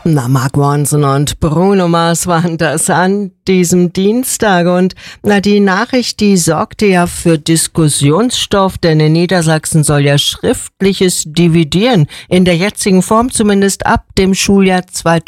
Mark Ronson und Bruno Mars waren das an diesem Dienstag. Und die Nachricht, die sorgte ja für Diskussionsstoff, denn in Niedersachsen soll ja schriftliches Dividieren in der jetzigen Form zumindest ab dem Schuljahr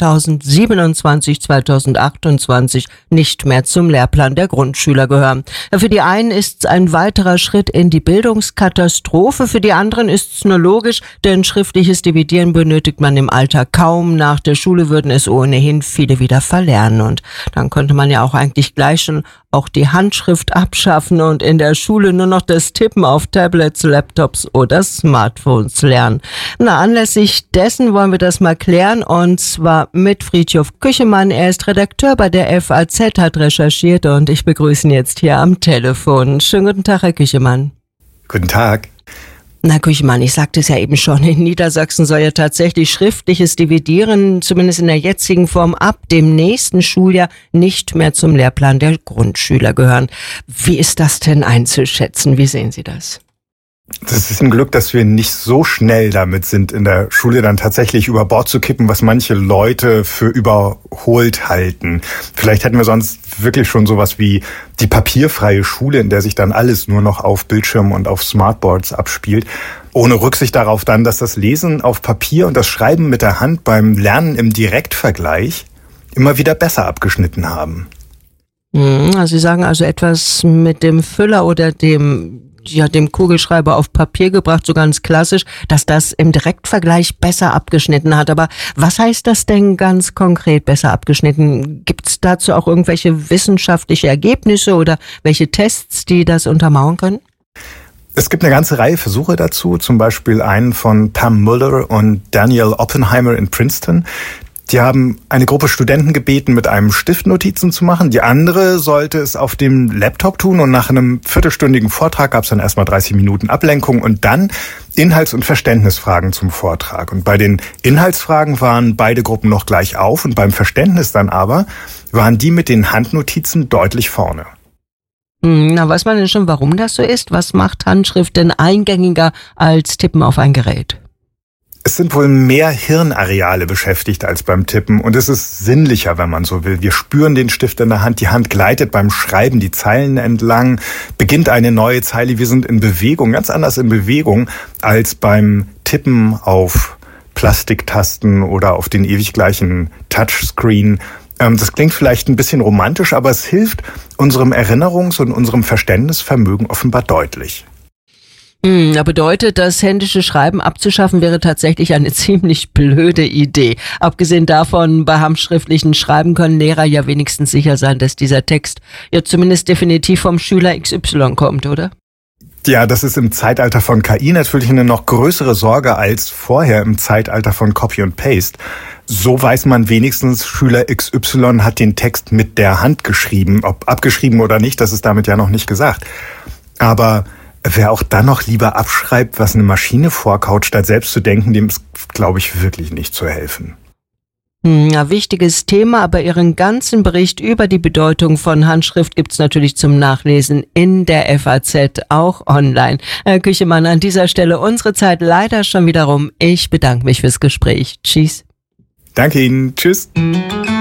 2027/2028 nicht mehr zum Lehrplan der Grundschüler gehören. Für die einen ist es ein weiterer Schritt in die Bildungskatastrophe, für die anderen ist es nur logisch, denn schriftliches Dividieren benötigt man im Alltag kaum. Nach der Schule würden es ohnehin viele wieder verlernen und dann könnte man ja auch eigentlich gleich schon auch die Handschrift abschaffen und in der Schule nur noch das Tippen auf Tablets, Laptops oder Smartphones lernen. Anlässlich dessen wollen wir das mal klären und zwar mit Fridtjof Küchemann. Er ist Redakteur bei der FAZ, hat recherchiert und ich begrüße ihn jetzt hier am Telefon. Schönen guten Tag, Herr Küchemann. Guten Tag. Küchemann, ich sagte es ja eben schon, in Niedersachsen soll ja tatsächlich schriftliches Dividieren, zumindest in der jetzigen Form, ab dem nächsten Schuljahr nicht mehr zum Lehrplan der Grundschüler gehören. Wie ist das denn einzuschätzen? Wie sehen Sie das? Das ist ein Glück, dass wir nicht so schnell damit sind, in der Schule dann tatsächlich über Bord zu kippen, was manche Leute für überholt halten. Vielleicht hätten wir sonst wirklich schon sowas wie die papierfreie Schule, in der sich dann alles nur noch auf Bildschirmen und auf Smartboards abspielt. Ohne Rücksicht darauf dann, dass das Lesen auf Papier und das Schreiben mit der Hand beim Lernen im Direktvergleich immer wieder besser abgeschnitten haben. Sie sagen also etwas mit dem Füller oder dem Kugelschreiber auf Papier gebracht, so ganz klassisch, dass das im Direktvergleich besser abgeschnitten hat. Aber was heißt das denn ganz konkret besser abgeschnitten? Gibt es dazu auch irgendwelche wissenschaftliche Ergebnisse oder welche Tests, die das untermauern können? Es gibt eine ganze Reihe Versuche dazu, zum Beispiel einen von Pam Muller und Daniel Oppenheimer in Princeton. Die haben eine Gruppe Studenten gebeten, mit einem Stift Notizen zu machen. Die andere sollte es auf dem Laptop tun und nach einem viertelstündigen Vortrag gab es dann erstmal 30 Minuten Ablenkung und dann Inhalts- und Verständnisfragen zum Vortrag. Und bei den Inhaltsfragen waren beide Gruppen noch gleich auf und beim Verständnis dann aber waren die mit den Handnotizen deutlich vorne. Weiß man denn schon, warum das so ist? Was macht Handschrift denn eingängiger als Tippen auf ein Gerät? Es sind wohl mehr Hirnareale beschäftigt als beim Tippen und es ist sinnlicher, wenn man so will. Wir spüren den Stift in der Hand, die Hand gleitet beim Schreiben die Zeilen entlang, beginnt eine neue Zeile. Wir sind in Bewegung, ganz anders in Bewegung als beim Tippen auf Plastiktasten oder auf den ewig gleichen Touchscreen. Das klingt vielleicht ein bisschen romantisch, aber es hilft unserem Erinnerungs- und unserem Verständnisvermögen offenbar deutlich. Bedeutet, das händische Schreiben abzuschaffen, wäre tatsächlich eine ziemlich blöde Idee. Abgesehen davon, bei handschriftlichen Schreiben können Lehrer ja wenigstens sicher sein, dass dieser Text ja zumindest definitiv vom Schüler XY kommt, oder? Ja, das ist im Zeitalter von KI natürlich eine noch größere Sorge als vorher im Zeitalter von Copy und Paste. So weiß man wenigstens, Schüler XY hat den Text mit der Hand geschrieben. Ob abgeschrieben oder nicht, das ist damit ja noch nicht gesagt. Aber wer auch dann noch lieber abschreibt, was eine Maschine vorkaut, statt selbst zu denken, dem ist, glaube ich, wirklich nicht zu helfen. Wichtiges Thema, aber Ihren ganzen Bericht über die Bedeutung von Handschrift gibt's natürlich zum Nachlesen in der FAZ, auch online. Herr Küchemann, an dieser Stelle unsere Zeit leider schon wieder rum. Ich bedanke mich fürs Gespräch. Tschüss. Danke Ihnen. Tschüss.